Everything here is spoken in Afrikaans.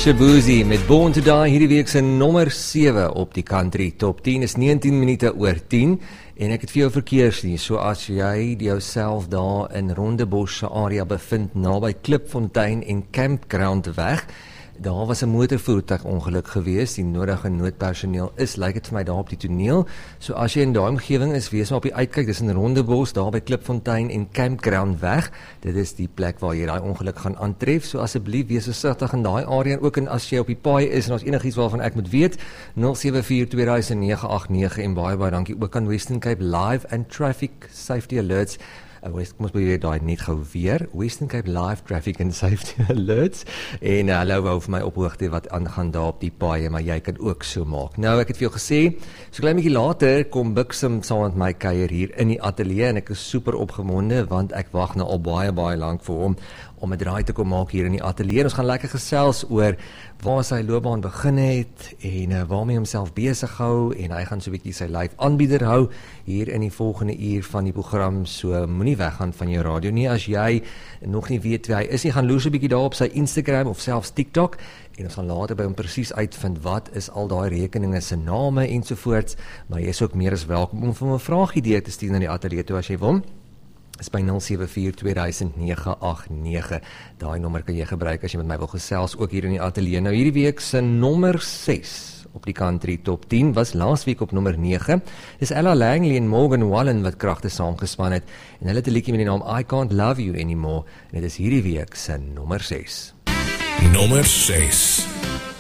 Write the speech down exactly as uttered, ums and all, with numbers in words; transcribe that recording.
Shabuzi met Born to Die, hierdie week se nommer sewe op die country top tien, is negentien minute oor tien, en ek het vir jou verkeersnuus, so as jy jouself daar in Rondebosch se area bevind, naby Klipfontein en Campground weg, daar was 'n motorvoertuig ongeluk gewees, die nodige noodpersoneel is, lyk dit vir my daar op die toneel, so as jy in daai omgewing is, wees maar op die uitkyk, dis in Rondebosch, daar by Klipfontein en Campground weg, dit is die plek waar jy daai ongeluk gaan aantref, so asseblief wees versigtig in daai area, en ook in as jy op die paai is, en as enigiets waarvan ek moet weet, nul sewe vier twee nege agt nege, en baie baie dankie ook aan Western Cape Live and Traffic Safety Alerts, Uh, West, kom ons probeer daai net gou weer, Western Cape Live Traffic and Safety Alerts, en uh, hulle wou vir my op hoogte wat aangaan daar op die paaie, maar jy kan ook so maak. Nou, ek het vir jou gesê, so klein bietjie later, kom Buxum saam met my kuier hier in die ateljee, en ek is super opgemonde, want ek wag nou al baie, baie lank vir hom, om 'n draai te kom maak hier in die ateljee. Ons gaan lekker gesels oor waar sy loopbaan begin het, en uh, waarmee homself besig hou, en hy gaan so 'n bietjie sy live aanbieder hou, hier in die volgende uur van die program, so moenie weggaan van jou radio nie, as jy nog nie weet wie hy is, jy gaan loer so 'n bietjie daar op sy Instagram, of selfs TikTok, en ons gaan later by hom presies uitvind, wat is al daai rekeninge se name, ensovoorts, maar jy is ook meer as welkom om vir my 'n vraagie deur te stuur na die ateljee toe as jy wil, is by nul sewe vier twee nege agt nege, daai nommer kan jy gebruik as jy met my wil gesels, ook hier in die ateljee. Nou hierdie week se nommer ses op die country top tien was laas week op nommer nege, dis Ella Langley en Morgan Wallen wat kragte saamgespan het, en hulle het 'n liedjie met die naam I Can't Love You Anymore, en dit is hierdie week se nommer ses. Nommer ses.